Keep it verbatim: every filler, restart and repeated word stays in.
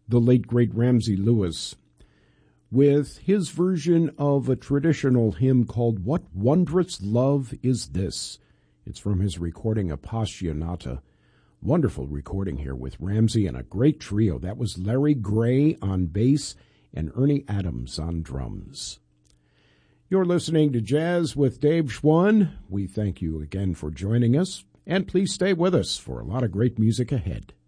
the late, great Ramsey Lewis, with his version of a traditional hymn called What Wondrous Love Is This? It's from his recording Appassionata. Wonderful recording here with Ramsey and a great trio. That was Larry Gray on bass and Ernie Adams on drums. You're listening to Jazz with Dave Schwann. We thank you again for joining us, and please stay with us for a lot of great music ahead.